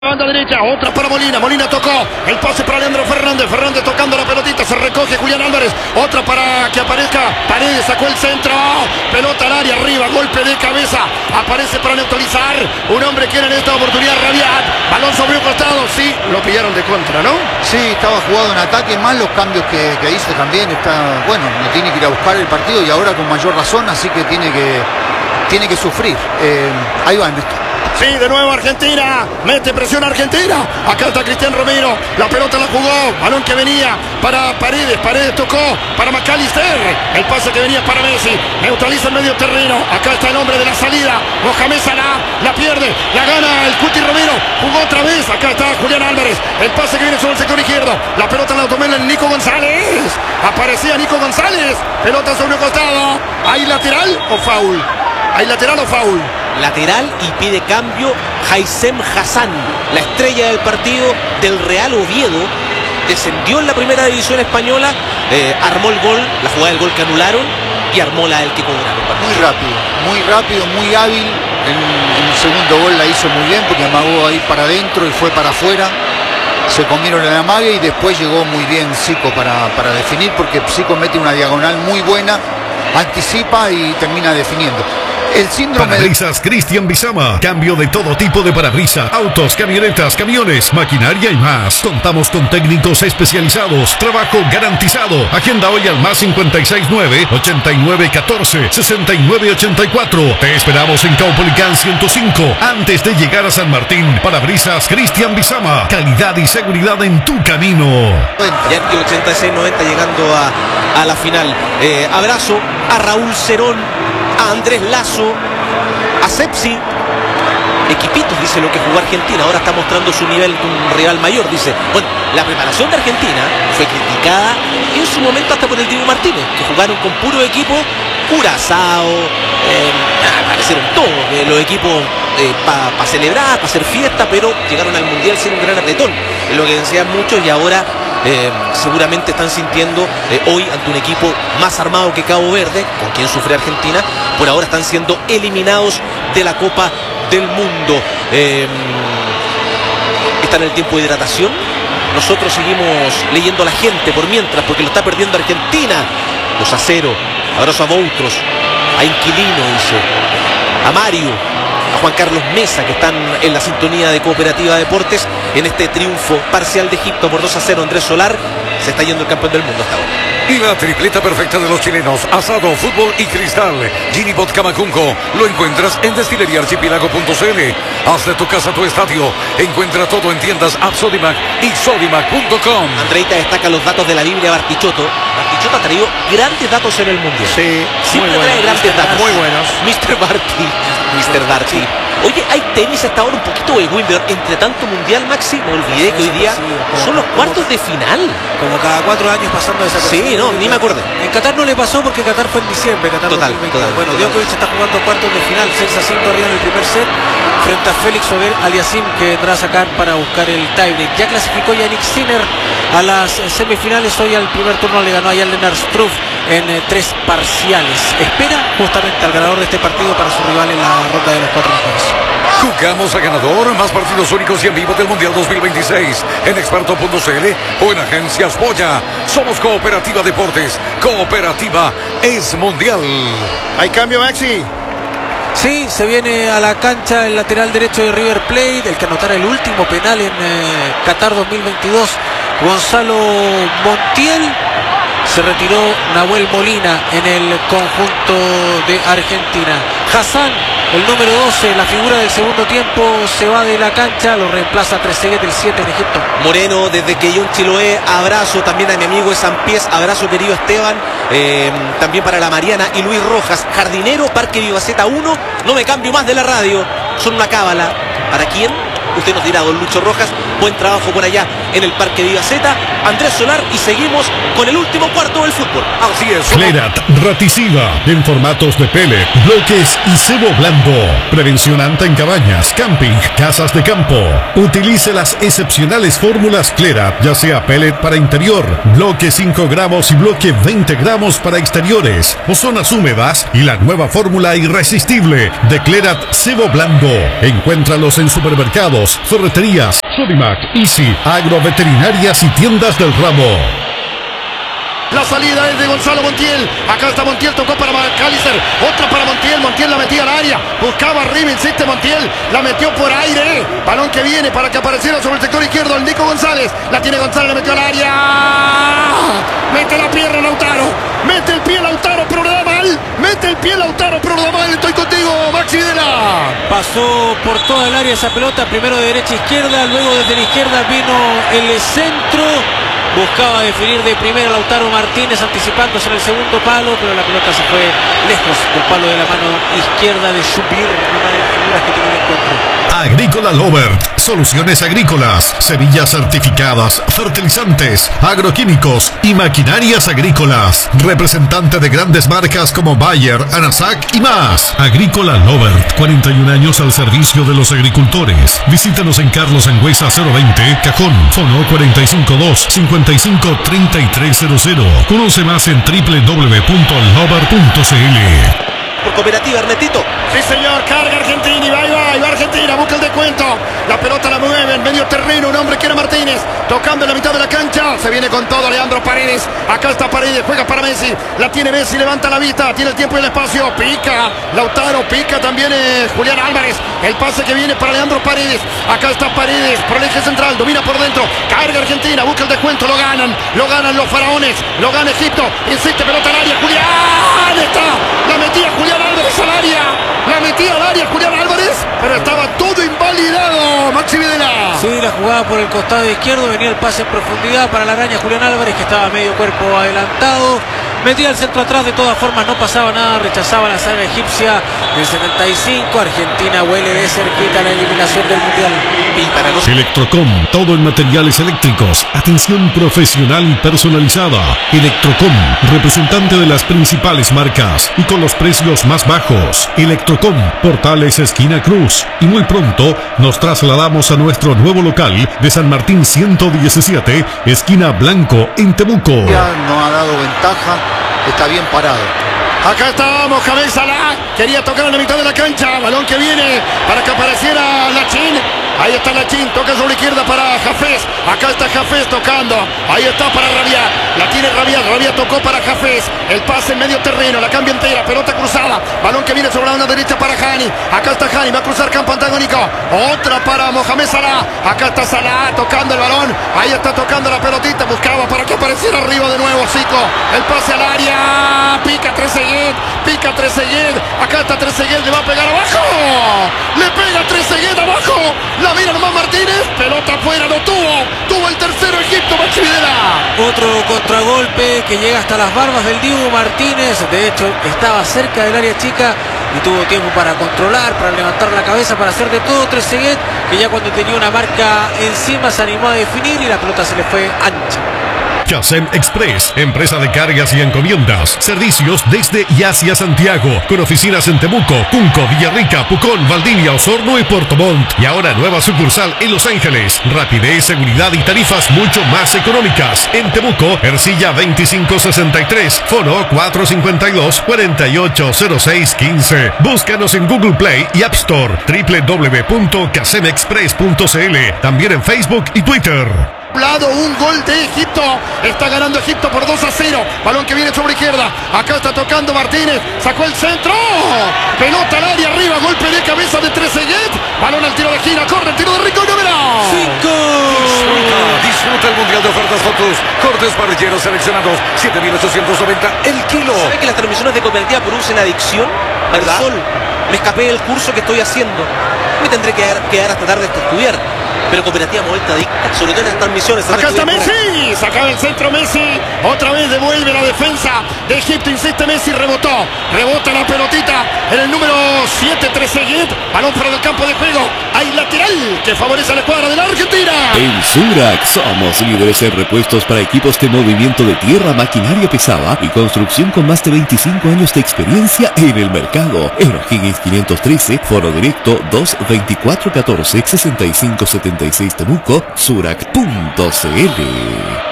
Banda derecha, otra para Molina, Molina tocó, el pase para Leandro Fernández, Fernández tocando la pelotita, se recoge Julián Álvarez, otra para que aparezca Paredes, sacó el centro, pelota al área, arriba, golpe de cabeza, aparece para neutralizar, un hombre que era en esta oportunidad Rabiat, balón sobre un costado, sí, lo pillaron de contra, ¿no? Sí, estaba jugado en ataque, más los cambios que hizo también, está, bueno, no tiene que ir a buscar el partido y ahora con mayor razón, así que tiene que sufrir, ahí va Ernesto. Sí, de nuevo Argentina, mete presión Argentina, acá está Cristian Romero, la pelota la jugó, balón que venía para Paredes, Paredes tocó para McAllister, el pase que venía para Messi, neutraliza el medio terreno, acá está el hombre de la salida, Mohamed Salah, la pierde, la gana el Cuti Romero, jugó otra vez, acá está Julián Álvarez, el pase que viene sobre el sector izquierdo, la pelota la tomó en Nico González, aparecía Nico González, pelota sobre un costado, ¿hay lateral o foul? ¿Hay lateral o foul? Lateral y pide cambio Haysem Hassan, la estrella del partido del Real Oviedo, descendió en la primera división española, armó el gol, la jugada del gol que anularon y armó la del que cobraron. Muy rápido, muy hábil, en el segundo gol la hizo muy bien porque amagó ahí para adentro y fue para afuera, se comieron el amague y después llegó muy bien Zico para definir porque Zico mete una diagonal muy buena, anticipa y termina definiendo. El síndrome Parabrisas Cristian Bizama. Cambio de todo tipo de parabrisas. Autos, camionetas, camiones, maquinaria y más. Contamos con técnicos especializados. Trabajo garantizado. Agenda hoy al más 569-8914-6984. Te esperamos en Caupolicán 105. Antes de llegar a San Martín. Parabrisas Cristian Bizama. Calidad y seguridad en tu camino. Ya en 86-90 llegando a la final. Abrazo a Raúl Cerón, a Andrés Lazo, a Sepsi. Equipitos, dice, lo que jugó Argentina. Ahora está mostrando su nivel de un rival mayor. Dice, bueno, la preparación de Argentina fue criticada en su momento hasta por el Dibu Martínez, que jugaron con puro equipo Curazao, aparecieron todos los equipos para celebrar, para hacer fiesta, pero llegaron al Mundial sin un gran atletón, es lo que decían muchos, y ahora seguramente están sintiendo hoy ante un equipo más armado que Cabo Verde, con quien sufre Argentina. Por ahora están siendo eliminados de la Copa del Mundo. Están en el tiempo de hidratación. Nosotros seguimos leyendo a la gente por mientras, porque lo está perdiendo Argentina 2-0. Abrazo a Boutros, a Inquilino, dice, a Mario, a Juan Carlos Mesa, que están en la sintonía de Cooperativa Deportes en este triunfo parcial de Egipto por 2-0. Andrés Solar se está yendo el campeón del mundo hasta ahora. Y la tripleta perfecta de los chilenos, asado, fútbol y cristal. Ginibot Camacunco, lo encuentras en destileriaarchipelago.cl. Haz de tu casa tu estadio. Encuentra todo en tiendas App Sodimac y Sodimac.com. Andreita destaca los datos de la Biblia Bartichotto. Bartichotto ha traído grandes datos en el Mundial. Sí, siempre trae grandes datos. Muy buenos. Mr. Barty. Oye, hay tenis hasta ahora un poquito de Wimbledon. Entre tanto mundial, Maxi, me olvidé que hoy día son los cuartos de final. Como cada 4 años pasando esa. Sí, no, ni me acordé. En Qatar no le pasó porque Qatar fue en diciembre. Qatar total. Bueno, Djokovic está jugando cuartos de final, 6-5 arriba en el primer set, frente a Félix Auger-Aliassime, que vendrá a sacar para buscar el tiebreak. Ya clasificó Yannick Sinner a las semifinales. Hoy al primer turno le ganó a Jan Lennart Struff en 3 parciales. Espera justamente al ganador de este partido para su rival en la ronda de los 4 mejores. Jugamos a ganador, más partidos únicos y en vivo del Mundial 2026 en experto.cl o en Agencias Boya. Somos Cooperativa Deportes. Cooperativa es mundial. ¿Hay cambio, Maxi? Sí, se viene a la cancha el lateral derecho de River Plate, el que anotara el último penal en Qatar 2022, Gonzalo Montiel. Se retiró Nahuel Molina en el conjunto de Argentina. Hassan, el número 12, la figura del segundo tiempo, se va de la cancha, lo reemplaza Trezeguet, el 7 en Egipto. Moreno, desde que John Chiloé, abrazo también a mi amigo de San Pies, abrazo querido Esteban, también para la Mariana y Luis Rojas. Jardinero, Parque Vivaceta 1, no me cambio más de la radio, son una cábala. ¿Para quién? Usted nos dirá, don Lucho Rojas, buen trabajo por allá en el Parque Vivaceta. Andrés Solar, y seguimos con el último cuarto del fútbol. Así es. Clerat Raticiva en formatos de pellet, bloques y cebo blando. Prevención anta en cabañas, camping, casas de campo. Utilice las excepcionales fórmulas Clerat, ya sea pellet para interior, bloque 5 gramos y bloque 20 gramos para exteriores o zonas húmedas, y la nueva fórmula irresistible de Clerat cebo blando. Encuéntralos en supermercados, ferreterías, Sodimac, Easy, agroveterinarias y tiendas del ramo. La salida es de Gonzalo Montiel. Acá está Montiel, tocó para McAllister. Otra para Montiel. Montiel la metía al área. Buscaba arriba, insiste Montiel. La metió por aire. Balón que viene para que apareciera sobre el sector izquierdo el Nico González. La tiene González, la metió al área. Mete la pierna Lautaro. Mete el pie Lautaro, pero lo da mal. Mete el pie Lautaro, pero lo da mal. Estoy contigo, Maxi Videla. Pasó por toda el área esa pelota, primero de derecha a izquierda, luego desde la izquierda vino el centro. Buscaba definir de primera Lautaro Martínez, anticipándose en el segundo palo, pero la pelota se fue lejos del palo de la mano izquierda de Subir, una de las figuras que tiene el encuentro. Agrícola Lovert, soluciones agrícolas, semillas certificadas, fertilizantes, agroquímicos y maquinarias agrícolas. Representante de grandes marcas como Bayer, Anasac y más. Agrícola Lovert, 41 años al servicio de los agricultores. Visítanos en Carlos Angüesa 020, Cajón, Fono 452-553300. Conoce más en www.lovert.cl. Por Cooperativa, Ernestito. Sí, señor, carga Argentina y va Argentina, busca el descuento. La pelota la mueve en medio terreno, un hombre que era Martínez, tocando en la mitad de la cancha. Se viene con todo Leandro Paredes. Acá está Paredes, juega para Messi. La tiene Messi, levanta la vista, tiene el tiempo y el espacio. Pica Lautaro, pica también Julián Álvarez. El pase que viene para Leandro Paredes. Acá está Paredes, por el eje central, domina por dentro. Carga Argentina, busca el descuento, lo ganan los faraones, lo gana Egipto. Insiste, pelota al área, Julián. Está, la metía Julián Álvarez al área. La metía al área Julián Álvarez, pero estaba todo invalidado, Maxi Videla. Sí, la jugada por el costado izquierdo, venía el pase en profundidad para la araña Julián Álvarez, que estaba medio cuerpo adelantado. Metía el centro atrás, de todas formas no pasaba nada, rechazaba la saga egipcia del 75. Argentina huele de cerquita la eliminación del Mundial. Y para los... Electrocom, todo en materiales eléctricos, atención profesional y personalizada. Electrocom, representante de las principales marcas y con los precios más bajos. Electrocom, Portales esquina Cruz. Y muy pronto nos trasladamos a nuestro nuevo local de San Martín 117, esquina Blanco, en Temuco. Ya no ha dado ventaja, está bien parado. Acá está Mohamed Salah, quería tocar en la mitad de la cancha, balón que viene para que apareciera Lachín. Ahí está Lachín, toca sobre la izquierda para Jafés. Acá está Jafés tocando, ahí está para Rabiat, la tiene Rabiat tocó para Jafés. El pase en medio terreno, la cambia entera, pelota cruzada, balón que viene sobre la banda derecha para Hani. Acá está Hani, va a cruzar campo antagónico, otra para Mohamed Salah. Acá está Salah tocando el balón, ahí está tocando la pelotita, buscaba para que apareciera arriba de nuevo Zico. El pase al área, pica Trezeguet, acá está Trezeguet, le va a pegar abajo, le pega Trezeguet abajo, la mira nomás Martínez, pelota afuera, no tuvo el tercero Egipto, Maxi Videla. Otro contragolpe que llega hasta las barbas del Dibu Martínez, de hecho estaba cerca del área chica y tuvo tiempo para controlar, para levantar la cabeza, para hacer de todo. Trezeguet, que ya cuando tenía una marca encima se animó a definir y la pelota se le fue ancha. Casem Express, empresa de cargas y encomiendas, servicios desde y hacia Santiago, con oficinas en Temuco, Cunco, Villarrica, Pucón, Valdivia, Osorno y Puerto Montt. Y ahora nueva sucursal en Los Ángeles. Rapidez, seguridad y tarifas mucho más económicas. En Temuco, Ercilla 2563, Fono 452-480615. Búscanos en Google Play y App Store, www.casemexpress.cl. También en Facebook y Twitter. Un gol de Egipto, está ganando Egipto por 2-0, balón que viene sobre izquierda, acá está tocando Martínez, sacó el centro, pelota al área arriba, golpe de cabeza de Trezeguet, balón al tiro de esquina, corre el tiro de Rico, número 5. Disfruta el Mundial de Ofertas Fotos, cortes parrilleros seleccionados, 7.890 el kilo. ¿Sabe que las transmisiones de Cooperativa producen adicción al ¿verdad? sol? Me escapé del curso que estoy haciendo, me tendré que quedar hasta tarde hasta estudiar. pero Cooperativa Movilta dicta, sobre todo en las transmisiones. Acá está Messi, sacaba el centro Messi, otra vez devuelve la defensa de Egipto, insiste Messi, rebota la pelotita en el número 7, Trezeguet, balón fuera del campo de juego, hay lateral que favorece a la escuadra de la Argentina. En Surac somos líderes en repuestos para equipos de movimiento de tierra, maquinaria pesada y construcción con más de 25 años de experiencia en el mercado. En O'Higgins 513, foro directo 22414 6576 Temuco, surac.cl.